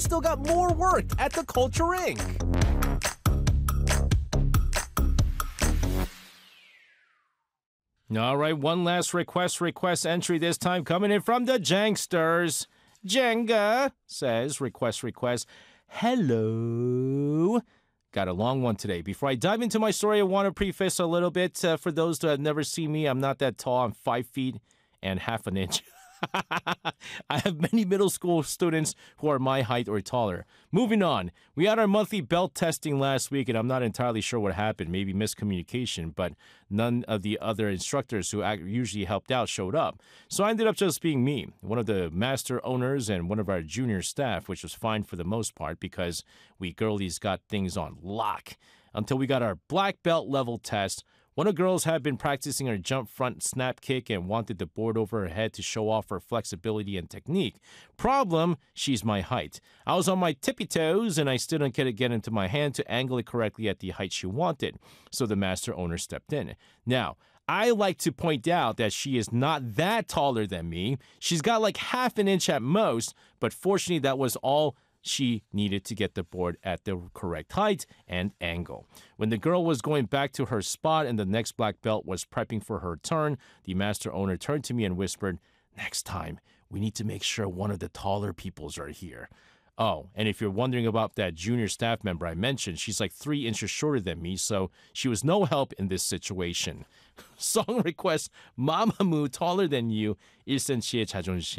still got more work at the Culture Inc. All right, one last request entry this time coming in from the Janksters. Jenga says, request. Hello. Got a long one today. Before I dive into my story, I want to preface a little bit. For those that have never seen me, I'm not that tall. I'm 5 feet and half an inch. I have many middle school students who are my height or taller. Moving on, we had our monthly belt testing last week, and I'm not entirely sure what happened. Maybe miscommunication, but none of the other instructors who usually helped out showed up. So I ended up just being me, one of the master owners and one of our junior staff, which was fine for the most part because we girlies got things on lock. Until we got our black belt level test. One of the girls had been practicing her jump front snap kick and wanted the board over her head to show off her flexibility and technique. Problem, she's my height. I was on my tippy toes and I still didn't get into my hand to angle it correctly at the height she wanted. So the master owner stepped in. Now, I like to point out that she is not that taller than me. She's got like half an inch at most, but fortunately that was all she needed to get the board at the correct height and angle. When the girl was going back to her spot and the next black belt was prepping for her turn, the master owner turned to me and whispered, "Next time, we need to make sure one of the taller peoples are here." Oh, and if you're wondering about that junior staff member I mentioned, she's like 3 inches shorter than me, so she was no help in this situation. Song request, Mamamoo, Taller Than You, 1cm의 자존심.